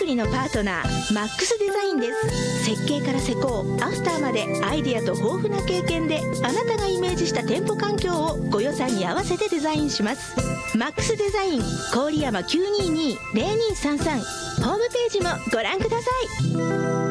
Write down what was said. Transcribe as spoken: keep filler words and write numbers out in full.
りのパートナーマックスデザインです。設計から施工アフターまでアイデアと豊富な経験であなたがイメージした店舗環境をご予算に合わせてデザインします。マックスデザイン郡山 きゅうにーにー ゼロにーさんさん ホームページもご覧ください。